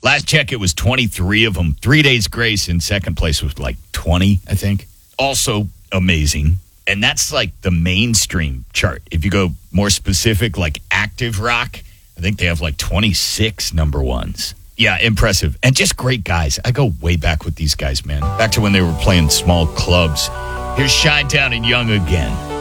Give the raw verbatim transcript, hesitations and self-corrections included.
Last check, it was twenty-three of them. Three Days Grace in second place was like twenty, I think. Also amazing. And that's like the mainstream chart. If you go more specific, like active rock, I think they have like twenty-six number ones. Yeah, impressive. And just great guys. I go way back with these guys, man. Back to when they were playing small clubs. Here's Chi-Town and Young again.